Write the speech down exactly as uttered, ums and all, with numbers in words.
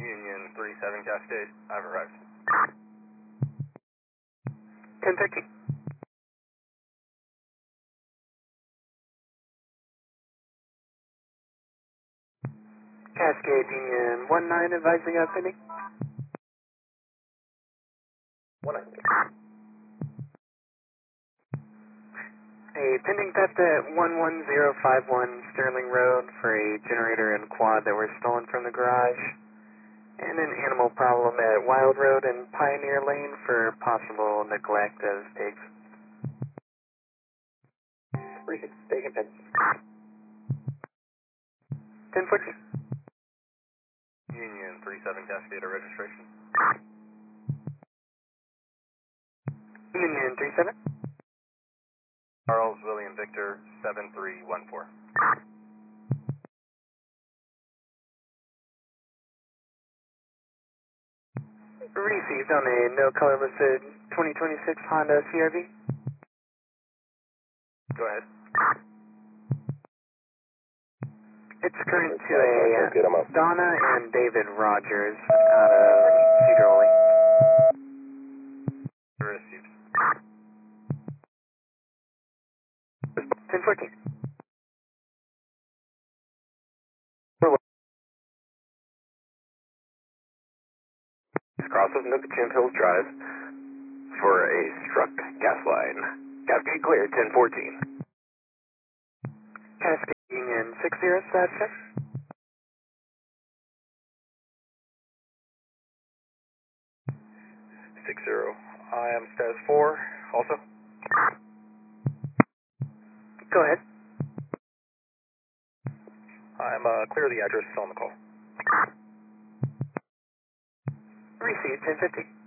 Union three seven Cascade, I've arrived. ten thirteen. Cascade Union one nine advising up pending. one nine. A pending theft at one one zero five one Sterling Road for a generator and quad that were stolen from the garage. And an animal problem at Wild Road and Pioneer Lane for possible neglect of pigs. three six, taking pin. ten fourteen. Union three seven Cascade, a registration. Union three seven. Charles William Victor, seven three one four. Received on a no color listed twenty twenty-six Honda C R V. Go ahead. It's current to a Good, I'm up. Donna and David Rogers out of Cedar Woolley. Received. ten fourteen. Cross of Nookachimp Hills Drive for a struck gas line. Cascade clear, ten fourteen. Cascade Union six zero, status check. six zero. I am status four, also. Go ahead. I'm uh, clear of the address on the call. Received ten fifty.